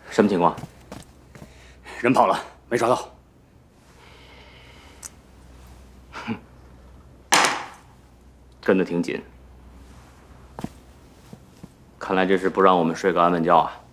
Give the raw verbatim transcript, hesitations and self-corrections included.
什么情况？ 人跑了，没抓到。 哼，跟得挺紧。看来这是不让我们睡个安稳觉啊。